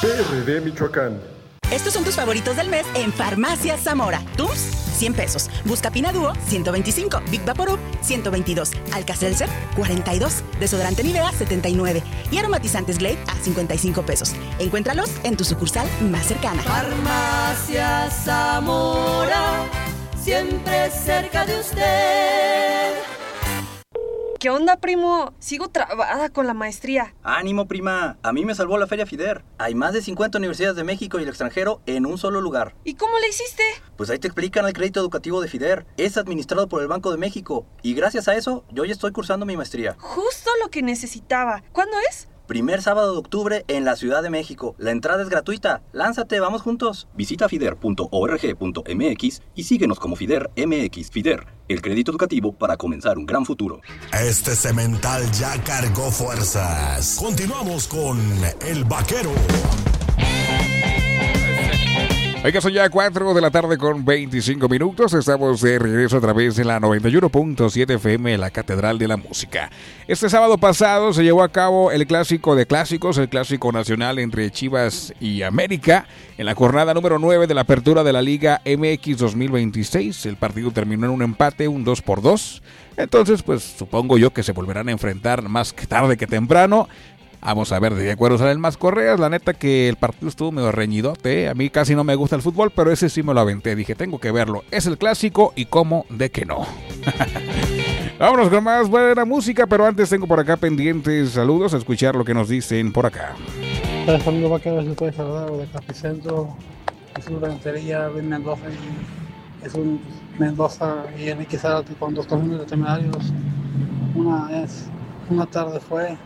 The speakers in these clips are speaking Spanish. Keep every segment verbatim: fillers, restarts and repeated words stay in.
P R D Michoacán. Estos son tus favoritos del mes en Farmacias Zamora. Tums, cien pesos. Buscapina Duo, ciento veinticinco. Big Vaporub, ciento veintidós. Alka-Seltzer, cuarenta y dos. Desodorante Nivea, setenta y nueve. Y aromatizantes Glade a cincuenta y cinco pesos. Encuéntralos en tu sucursal más cercana. Farmacias Zamora, siempre cerca de usted. ¿Qué onda, primo? Sigo trabada con la maestría. ¡Ánimo, prima! A mí me salvó la Feria FIDER. Hay más de cincuenta universidades de México y el extranjero en un solo lugar. ¿Y cómo le hiciste? Pues ahí te explican el crédito educativo de FIDER. Es administrado por el Banco de México. Y gracias a eso, yo ya estoy cursando mi maestría. Justo lo que necesitaba. ¿Cuándo es? Primer sábado de octubre en la Ciudad de México. La entrada es gratuita. Lánzate, vamos juntos. Visita fider punto org punto m x y síguenos como FIDER M X. FIDER, el crédito educativo para comenzar un gran futuro. Este cemental ya cargó fuerzas. Continuamos con El Vaquero. Oiga, son ya cuatro de la tarde con veinticinco minutos. Estamos de regreso a través de la noventa y uno punto siete F M, la Catedral de la Música. Este sábado pasado se llevó a cabo el clásico de clásicos, el clásico nacional entre Chivas y América, en la jornada número nueve de la apertura de la Liga M X dos mil veintiséis. El partido terminó en un empate, un dos por dos. Entonces, pues supongo yo que se volverán a enfrentar más tarde que temprano. Vamos a ver de qué acuerdo salen más correas. La neta que el partido estuvo medio reñidote, ¿eh? A mí casi no me gusta el fútbol, pero ese sí me lo aventé. Dije, tengo que verlo. Es el clásico y cómo de que no. Vámonos con más buena música, pero antes tengo por acá pendientes saludos a escuchar lo que nos dicen por acá. El amigo Vaquero se puede saludar de Capicentro, es una ranchería de Mendoza y es un Mendoza y en Iquizárate con dos caminos de temerarios. Una es, una tarde fue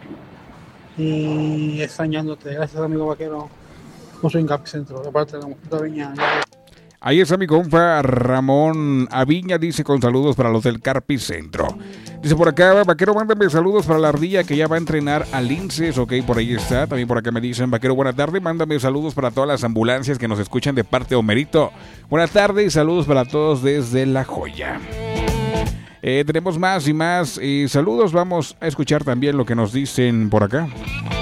y extrañándote. Gracias, amigo Vaquero. No soy en Capicentro, de parte de la Mosquita Viña. Ahí está mi compa Ramón Aviña, dice con saludos para los del Carpicentro. Dice por acá, Vaquero, mándame saludos para la ardilla que ya va a entrenar a Linces. Ok, por ahí está. También por acá me dicen, Vaquero, buena tarde. Mándame saludos para todas las ambulancias que nos escuchan de parte de Homerito. Buena tarde y saludos para todos desde La Joya. Eh, tenemos más y más eh, saludos. Vamos a escuchar también lo que nos dicen por acá.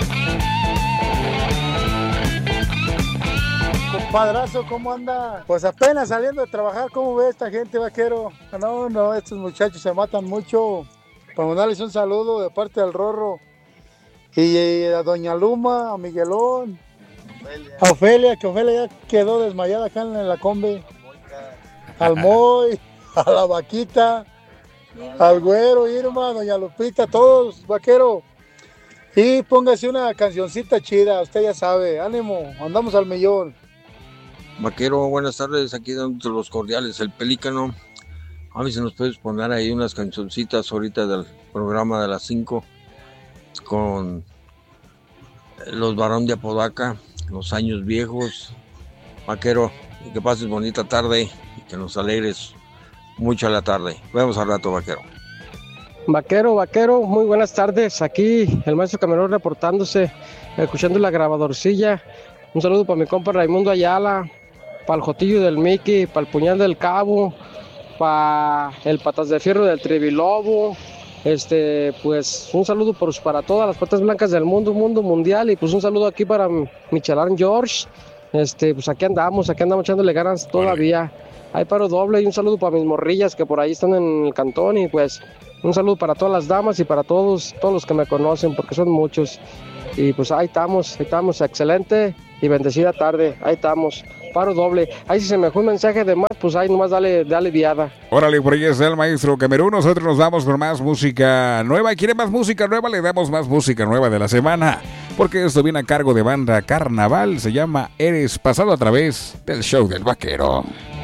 Padrazo, ¿cómo anda? Pues apenas saliendo de trabajar, ¿cómo ve esta gente, Vaquero? No, no, estos muchachos se matan mucho. Para mandarles un saludo de parte del Rorro. Y a Doña Luma, a Miguelón, Ofelia. a Ofelia, que Ofelia ya quedó desmayada acá en la combi. Al Moy, a la Vaquita, al Güero, Irma, Doña Lupita, todos, Vaquero. Y póngase una cancioncita chida, usted ya sabe, ánimo, andamos al millón. Vaquero, buenas tardes, aquí dándote los cordiales, el Pelícano. A mí se nos puedes poner ahí unas cancioncitas ahorita del programa de las cinco con los Barón de Apodaca, Los Años Viejos. Vaquero, y que pases bonita tarde y que nos alegres mucho a la tarde. Nos vemos al rato, Vaquero. Vaquero, Vaquero, muy buenas tardes. Aquí el maestro Camerón reportándose, escuchando la grabadorcilla. Un saludo para mi compa Raimundo Ayala, para el Jotillo del Mickey, para el Puñal del Cabo, para el Patas de Fierro del Trivilobo. Este, pues un saludo por, para todas las patas blancas del mundo, mundo mundial. Y pues un saludo aquí para Michelán George. Este, pues aquí andamos, aquí andamos echándole ganas todavía. Hay paro doble y un saludo para mis morrillas que por ahí están en el cantón. Y pues un saludo para todas las damas y para todos, todos los que me conocen, porque son muchos. Y pues ahí estamos, ahí estamos, excelente y bendecida tarde, ahí estamos, paro doble. Ahí si se me fue un mensaje de más, pues ahí nomás dale, dale viada. Órale, por ahí está el maestro Camerún. Nosotros nos vamos con más música nueva. ¿Quiere más música nueva? Le damos más música nueva de la semana, porque esto viene a cargo de Banda Carnaval. Se llama Eres, pasado a través del show del Vaquero.